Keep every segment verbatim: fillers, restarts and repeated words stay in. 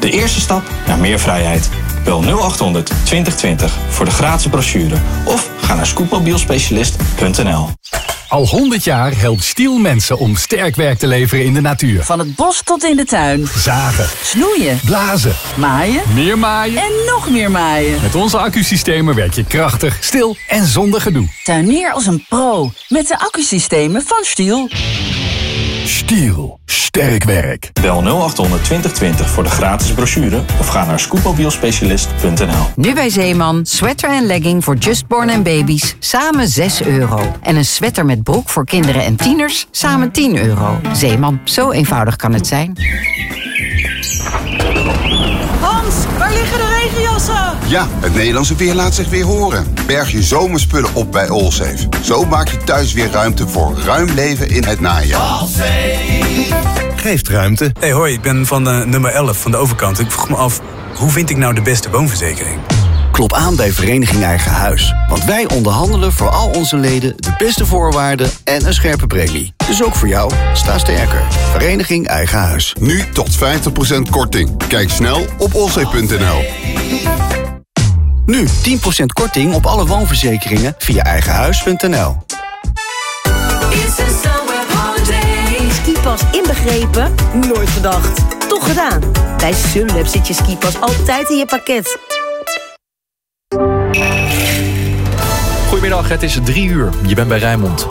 De eerste stap naar meer vrijheid. Bel nul achthonderd twintig twintig voor de gratis brochure of ga naar scootmobielspecialist punt n l. Al honderd jaar helpt Stihl mensen om sterk werk te leveren in de natuur. Van het bos tot in de tuin. Zagen. Snoeien. Blazen. Maaien. Meer maaien. En nog meer maaien. Met onze accusystemen werk je krachtig, stil en zonder gedoe. Tuinier als een pro met de accusystemen van Stihl. Stihl. Sterk werk. Bel nul achthonderd twintig twintig voor de gratis brochure of ga naar scootmobielspecialist punt n l. Nu bij Zeeman, sweater en legging voor Justborn en baby's, samen zes euro. En een sweater met broek voor kinderen en tieners, samen tien euro. Zeeman, zo eenvoudig kan het zijn. Hans, waar liggen de regenjassen? Ja, het Nederlandse weer laat zich weer horen. Berg je zomerspullen op bij Allsafe. Zo maak je thuis weer ruimte voor ruim leven in het najaar. Allsafe geeft ruimte. Hey, hoi, ik ben van de nummer elf van de overkant. Ik vroeg me af, hoe vind ik nou de beste woonverzekering? Klop aan bij Vereniging Eigen Huis. Want wij onderhandelen voor al onze leden de beste voorwaarden en een scherpe premie. Dus ook voor jou, sta sterker. Vereniging Eigen Huis. Nu tot vijftig procent korting. Kijk snel op allsafe punt n l. Nu tien procent korting op alle woonverzekeringen via eigenhuis punt n l. Skipas inbegrepen? Nooit gedacht. Toch gedaan. Bij Sunweb zit je skipas altijd in je pakket. Goedemiddag, het is drie uur. Je bent bij Rijnmond.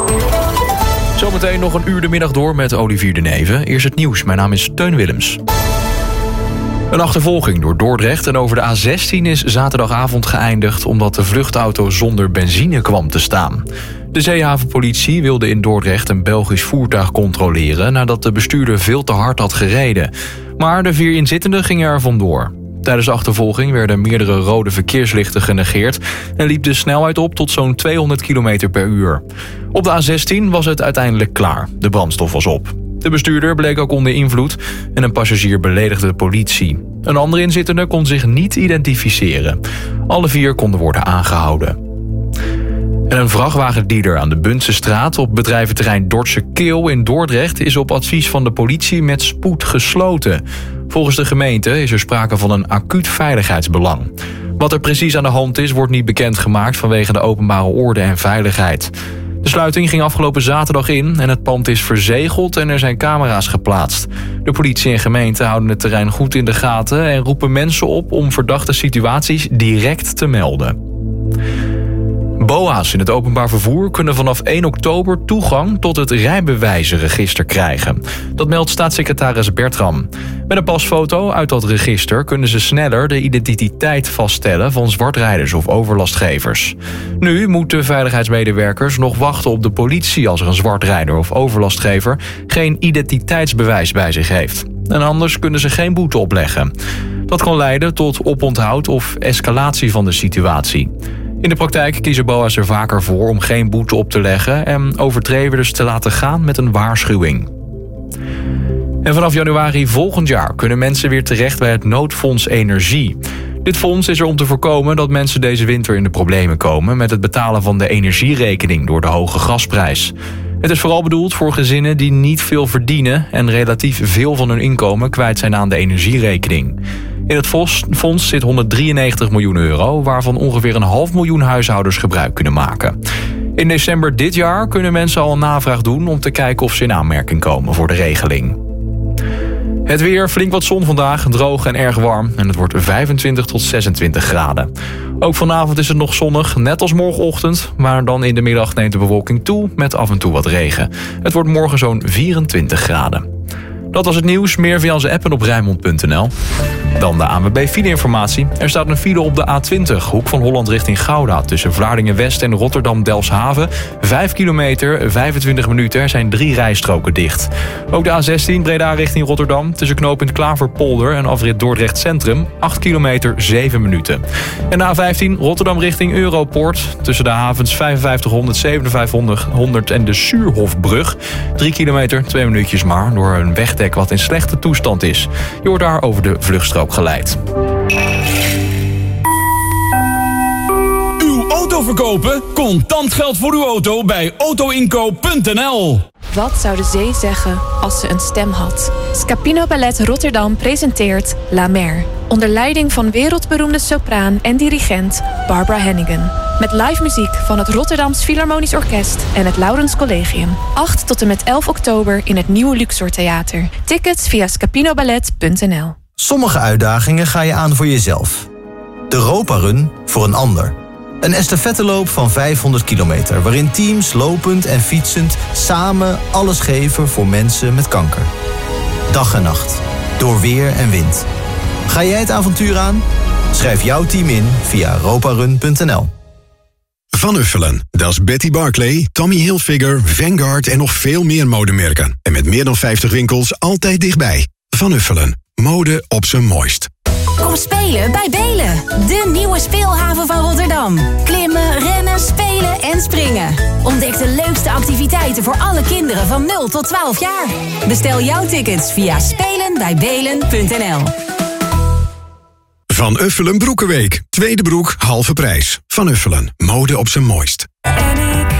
Zometeen nog een uur de middag door met Olivier de Neve. Eerst het nieuws. Mijn naam is Teun Willems. Een achtervolging door Dordrecht en over de A zestien is zaterdagavond geëindigd omdat de vluchtauto zonder benzine kwam te staan. De zeehavenpolitie wilde in Dordrecht een Belgisch voertuig controleren nadat de bestuurder veel te hard had gereden. Maar de vier inzittenden gingen er vandoor. Tijdens de achtervolging werden meerdere rode verkeerslichten genegeerd en liep de snelheid op tot zo'n tweehonderd kilometer per uur. Op de A zestien was het uiteindelijk klaar. De brandstof was op. De bestuurder bleek ook onder invloed en een passagier beledigde de politie. Een andere inzittende kon zich niet identificeren. Alle vier konden worden aangehouden. En een vrachtwagendealer aan de Buntsestraat op bedrijventerrein Dordtse Keel in Dordrecht is op advies van de politie met spoed gesloten. Volgens de gemeente is er sprake van een acuut veiligheidsbelang. Wat er precies aan de hand is, wordt niet bekendgemaakt vanwege de openbare orde en veiligheid. De sluiting ging afgelopen zaterdag in en het pand is verzegeld en er zijn camera's geplaatst. De politie en gemeente houden het terrein goed in de gaten en roepen mensen op om verdachte situaties direct te melden. B O A's in het openbaar vervoer kunnen vanaf één oktober toegang tot het rijbewijzenregister krijgen. Dat meldt staatssecretaris Bertram. Met een pasfoto uit dat register kunnen ze sneller de identiteit vaststellen van zwartrijders of overlastgevers. Nu moeten veiligheidsmedewerkers nog wachten op de politie als er een zwartrijder of overlastgever geen identiteitsbewijs bij zich heeft. En anders kunnen ze geen boete opleggen. Dat kan leiden tot oponthoud of escalatie van de situatie. In de praktijk kiezen B O A's er vaker voor om geen boete op te leggen en overtreders te laten gaan met een waarschuwing. En vanaf januari volgend jaar kunnen mensen weer terecht bij het noodfonds energie. Dit fonds is er om te voorkomen dat mensen deze winter in de problemen komen met het betalen van de energierekening door de hoge gasprijs. Het is vooral bedoeld voor gezinnen die niet veel verdienen en relatief veel van hun inkomen kwijt zijn aan de energierekening. In het fonds zit honderddrieënnegentig miljoen euro, waarvan ongeveer een half miljoen huishoudens gebruik kunnen maken. In december dit jaar kunnen mensen al een navraag doen om te kijken of ze in aanmerking komen voor de regeling. Het weer, flink wat zon vandaag, droog en erg warm en het wordt vijfentwintig tot zesentwintig graden. Ook vanavond is het nog zonnig, net als morgenochtend, maar dan in de middag neemt de bewolking toe met af en toe wat regen. Het wordt morgen zo'n vierentwintig graden. Dat was het nieuws, meer via onze app en op Rijnmond punt n l. Dan de A N W B file-informatie. Er staat een file op de A twintig, hoek van Holland richting Gouda, tussen Vlaardingen-West en Rotterdam-Delfshaven. Vijf kilometer, vijfentwintig minuten, er zijn drie rijstroken dicht. Ook de A zestien, Breda richting Rotterdam, tussen knooppunt Klaverpolder en afrit Dordrecht Centrum. acht kilometer, zeven minuten. En de A vijftien, Rotterdam richting Europoort, tussen de havens vijfenvijftighonderd, zevenenvijftighonderd en de Suurhofbrug. drie kilometer, twee minuutjes maar, door een wegdek wat in slechte toestand is. Je wordt daar over de vluchtstrook geleid. Uw auto verkopen? Contant geld voor uw auto bij auto inkoop punt n l. Wat zou de zee zeggen als ze een stem had? Scapino Ballet Rotterdam presenteert La Mer. Onder leiding van wereldberoemde sopraan en dirigent Barbara Hannigan. Met live muziek van het Rotterdams Philharmonisch Orkest en het Laurens Collegium. acht tot en met elf oktober in het Nieuwe Luxor Theater. Tickets via scapinoballet punt n l. Sommige uitdagingen ga je aan voor jezelf. De Europa Run voor een ander. Een estafetteloop van vijfhonderd kilometer... waarin teams lopend en fietsend samen alles geven voor mensen met kanker. Dag en nacht. Door weer en wind. Ga jij het avontuur aan? Schrijf jouw team in via europarun punt n l. Van Uffelen, dat is Betty Barclay, Tommy Hilfiger, Vanguard en nog veel meer modemerken. En met meer dan vijftig winkels altijd dichtbij. Van Uffelen, mode op zijn mooist. Kom spelen bij Belen, de nieuwe speelhaven van Rotterdam. Klimmen, rennen, spelen en springen. Ontdek de leukste activiteiten voor alle kinderen van nul tot twaalf jaar. Bestel jouw tickets via spelen bij belen punt n l. Van Uffelen Broekenweek. Tweede broek, halve prijs. Van Uffelen, mode op zijn mooist.